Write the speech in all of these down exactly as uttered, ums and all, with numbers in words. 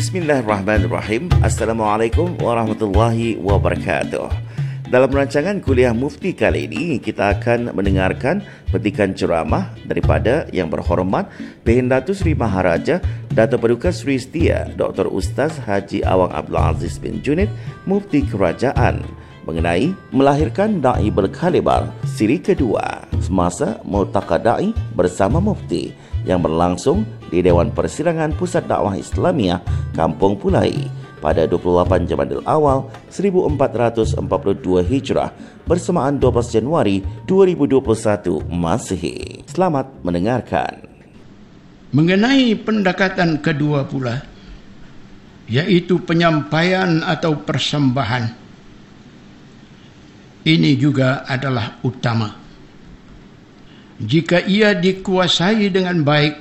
Bismillahirrahmanirrahim. Assalamualaikum warahmatullahi wabarakatuh. Dalam rancangan kuliah Mufti kali ini, kita akan mendengarkan petikan ceramah daripada Yang Berhormat Pehindatus Sri Maharaja Dato' Paduka Sri Setia Doktor Ustaz Haji Awang Abdul Aziz bin Junid, Mufti Kerajaan, mengenai melahirkan Da'i Berkaliber siri kedua semasa Multaqa Da'i bersama Mufti yang berlangsung di Dewan Persidangan Pusat Dakwah Islamiyah Kampung Pulai pada dua puluh lapan Jamadil Awal seribu empat ratus empat puluh dua Hijrah bersamaan dua belas Januari dua ribu dua puluh satu Masehi. Selamat mendengarkan. Mengenai pendekatan kedua pula, yaitu penyampaian atau persembahan, ini juga adalah utama. Jika ia dikuasai dengan baik,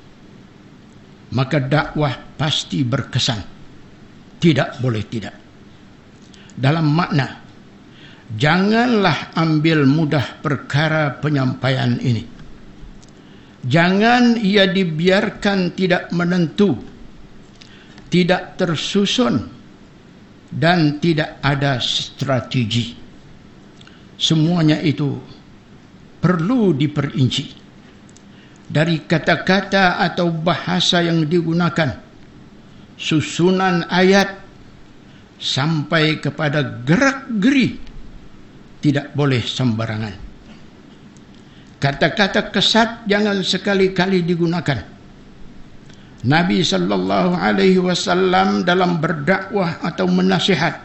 maka dakwah pasti berkesan. Tidak boleh tidak. Dalam makna, janganlah ambil mudah perkara penyampaian ini. Jangan ia dibiarkan tidak menentu, tidak tersusun, dan tidak ada strategi. Semuanya itu perlu diperinci. Dari kata-kata atau bahasa yang digunakan, susunan ayat, sampai kepada gerak-geri, tidak boleh sembarangan. Kata-kata kesat jangan sekali-kali digunakan. Nabi sallallahu alaihi wasallam dalam berdakwah atau menasihat,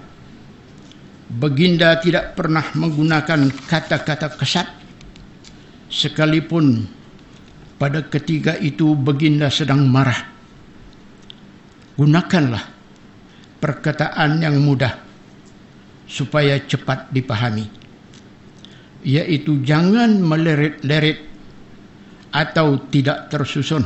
baginda tidak pernah menggunakan kata-kata kesat, sekalipun pada ketika itu baginda sedang marah. Gunakanlah perkataan yang mudah supaya cepat dipahami, yaitu jangan meleret-leret atau tidak tersusun.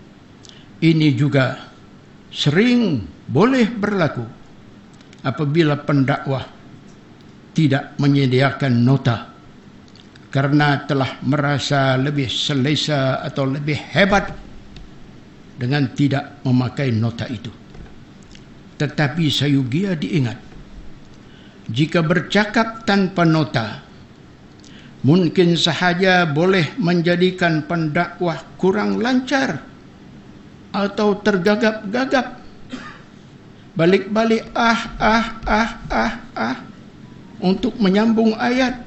Ini juga sering boleh berlaku apabila pendakwah tidak menyediakan nota karena telah merasa lebih selesa atau lebih hebat dengan tidak memakai nota itu. Tetapi sayugia diingat, jika bercakap tanpa nota, mungkin sahaja boleh menjadikan pendakwah kurang lancar atau tergagap-gagap, balik-balik ah, ah, ah, ah, ah, untuk menyambung ayat.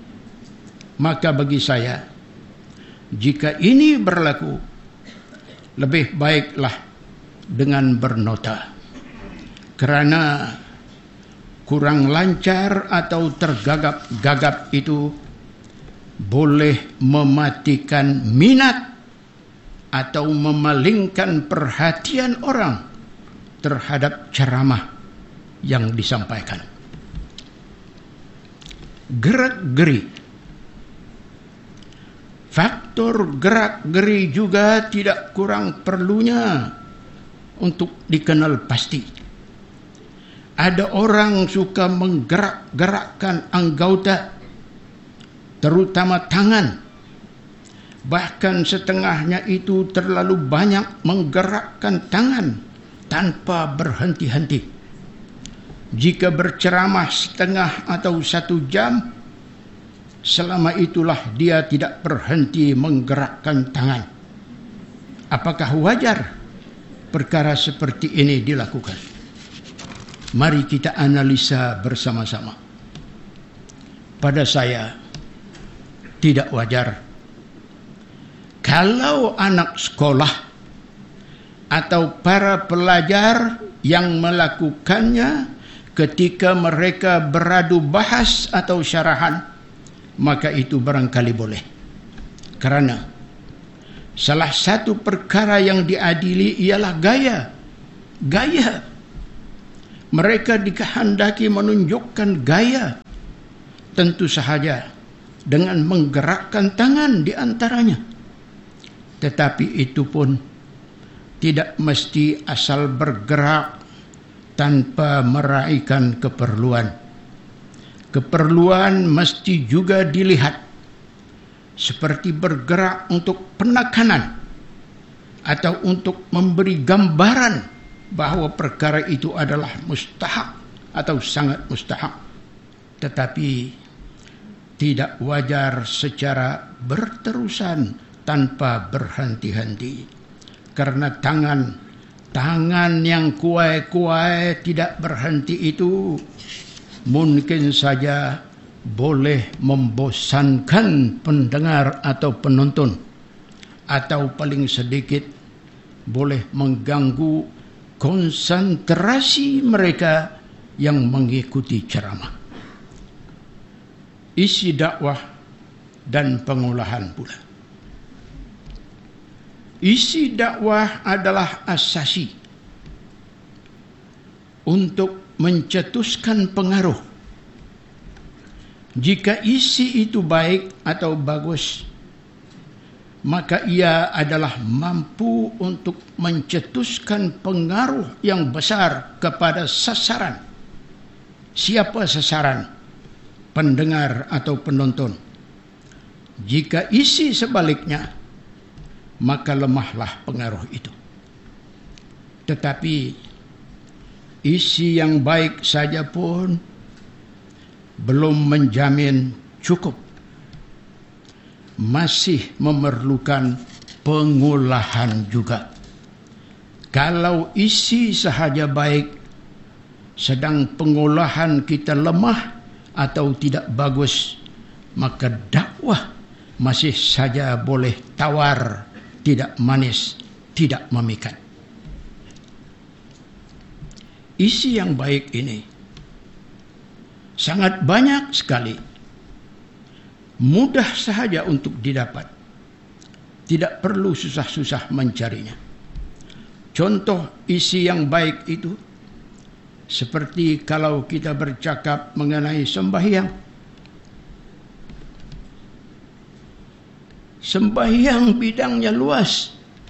Maka bagi saya, jika ini berlaku, lebih baiklah dengan bernota. Kerana kurang lancar atau tergagap-gagap itu boleh mematikan minat atau memalingkan perhatian orang terhadap ceramah yang disampaikan. Gerak-geri. Faktor gerak-geri juga tidak kurang perlunya untuk dikenal pasti. Ada orang suka menggerak-gerakkan anggota, terutama tangan. Bahkan setengahnya itu terlalu banyak menggerakkan tangan tanpa berhenti-henti. Jika berceramah setengah atau satu jam, selama itulah dia tidak berhenti menggerakkan tangan. Apakah wajar perkara seperti ini dilakukan? Mari kita analisa bersama-sama. Pada saya, tidak wajar. Kalau anak sekolah atau para pelajar yang melakukannya ketika mereka beradu bahas atau syarahan, maka itu barangkali boleh. Kerana salah satu perkara yang diadili ialah gaya. Gaya. Mereka dikehendaki menunjukkan gaya. Tentu sahaja dengan menggerakkan tangan di antaranya. Tetapi itu pun tidak mesti asal bergerak tanpa meraihkan keperluan. Keperluan mesti juga dilihat, seperti bergerak untuk penekanan atau untuk memberi gambaran bahawa perkara itu adalah mustahak atau sangat mustahak, tetapi tidak wajar secara berterusan tanpa berhenti-henti, karena tangan tangan yang kuai-kuai tidak berhenti itu mungkin saja boleh membosankan pendengar atau penonton, atau paling sedikit boleh mengganggu konsentrasi mereka yang mengikuti ceramah. Isi dakwah dan pengolahan pula. Isi dakwah adalah asasi untuk mencetuskan pengaruh. Jika isi itu baik atau bagus, maka ia adalah mampu untuk mencetuskan pengaruh yang besar kepada sasaran. Siapa sasaran? Pendengar atau penonton. Jika isi sebaliknya, maka lemahlah pengaruh itu. Tetapi isi yang baik saja pun belum menjamin cukup. Masih memerlukan pengolahan juga. Kalau isi sahaja baik, sedang pengolahan kita lemah atau tidak bagus, maka dakwah masih saja boleh tawar, tidak manis, tidak memikat. Isi yang baik ini sangat banyak sekali, mudah sahaja untuk didapat, tidak perlu susah-susah mencarinya. Contoh isi yang baik itu seperti kalau kita bercakap mengenai sembahyang. Sembahyang bidangnya luas,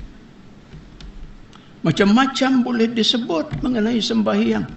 macam-macam boleh disebut mengenai sembahyang.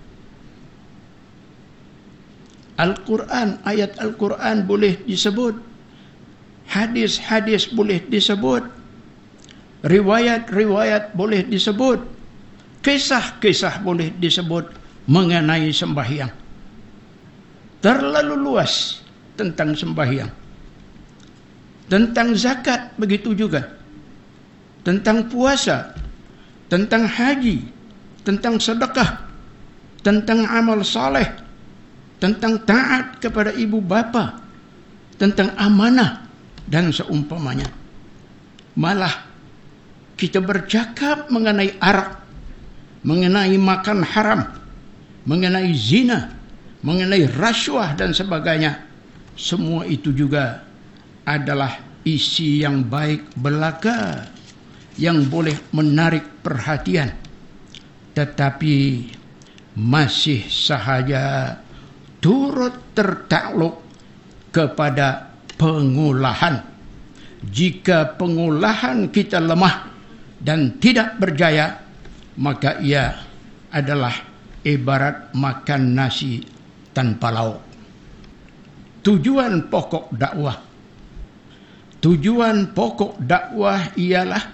Al-Quran, ayat Al-Quran boleh disebut, hadis-hadis boleh disebut, riwayat-riwayat boleh disebut, kisah-kisah boleh disebut mengenai sembahyang. Terlalu luas tentang sembahyang. Tentang zakat begitu juga. Tentang puasa, tentang haji, tentang sedekah, tentang amal saleh, tentang taat kepada ibu bapa, tentang amanah dan seumpamanya. Malah kita bercakap mengenai arak, mengenai makan haram, mengenai zina, mengenai rasuah dan sebagainya. Semua itu juga adalah isi yang baik belaka yang boleh menarik perhatian, tetapi masih sahaja turut tertakluk kepada pengolahan. Jika pengolahan kita lemah dan tidak berjaya, maka ia adalah ibarat makan nasi tanpa lauk. Tujuan pokok dakwah Tujuan pokok dakwah ialah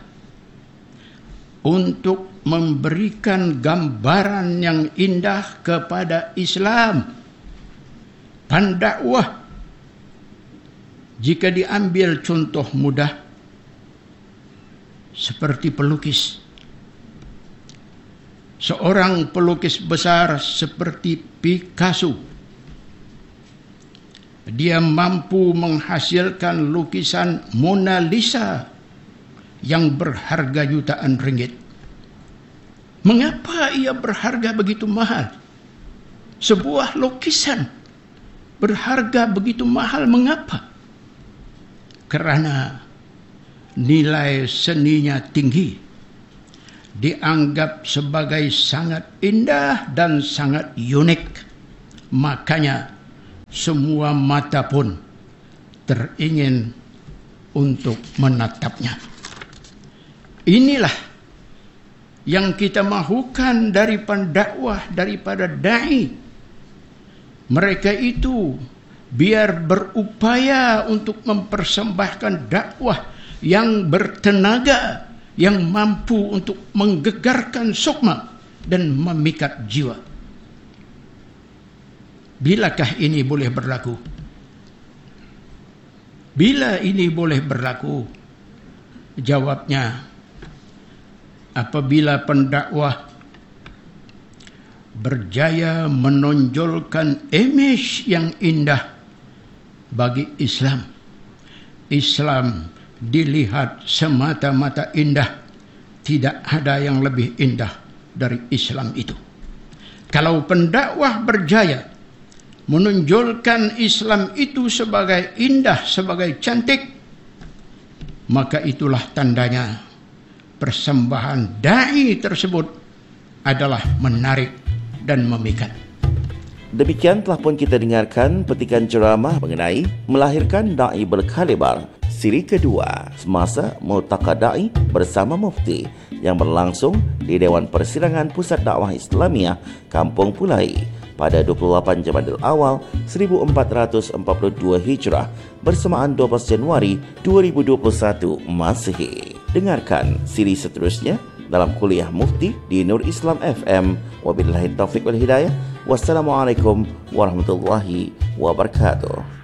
untuk memberikan gambaran yang indah kepada Islam. Pendakwah, jika diambil contoh mudah, seperti pelukis. Seorang pelukis besar seperti Picasso, dia mampu menghasilkan lukisan Mona Lisa yang berharga jutaan ringgit. Mengapa ia berharga begitu mahal? Sebuah lukisan berharga begitu mahal, mengapa? Kerana nilai seninya tinggi, dianggap sebagai sangat indah dan sangat unik. Makanya semua mata pun teringin untuk menatapnya. Inilah yang kita mahukan dari pendakwah, daripada da'i. Mereka itu biar berupaya untuk mempersembahkan dakwah yang bertenaga, yang mampu untuk menggegarkan sukma, dan memikat jiwa. Bilakah ini boleh berlaku? Bila ini boleh berlaku? Jawabnya, apabila pendakwah berjaya menonjolkan imej yang indah bagi Islam. Islam dilihat semata-mata indah, tidak ada yang lebih indah dari Islam itu. Kalau pendakwah berjaya menonjolkan Islam itu sebagai indah, sebagai cantik, maka itulah tandanya persembahan dai tersebut adalah menarik dan memikat. Demikian telah pun kita dengarkan petikan ceramah mengenai melahirkan dai berkaliber siri kedua semasa Multaqa Dai bersama Mufti yang berlangsung di Dewan Persidangan Pusat Dakwah Islamiyah Kampung Pulai pada dua puluh lapan Jamadil Awal seribu empat ratus empat puluh dua Hijrah bersamaan dua belas Januari dua ribu dua puluh satu Masehi. Dengarkan siri seterusnya dalam kuliah Mufti di Nur Islam F M. Wabillahi taufiq wal hidayah. Wassalamualaikum warahmatullahi wabarakatuh.